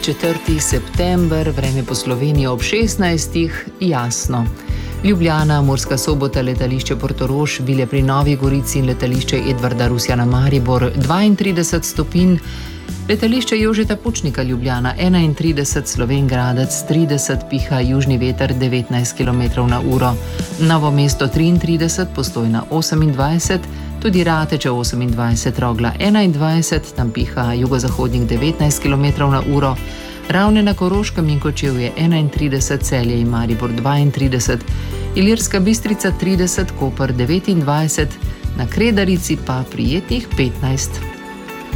4. september, vreme po Sloveniji ob 16. jasno. Ljubljana, Murska Sobota, letališče Portorož, Vilje pri Novi Gorici in letališče Edvarda Rusjana Maribor 32 stopinj, letališče Jožeta Pučnika Ljubljana 31, Slovenj Gradec 30, piha južni veter 19 km/h, Novo mesto 33, Postojna 28, tudi Rateče 28, Rogla 21, tam piha jugozahodnik 19 km/h, Ravne na Koroškem in Kočevje 31, Celje in Maribor 32, Ilirska Bistrica 30, Koper 29, na Kredarici pa prijetnih 15.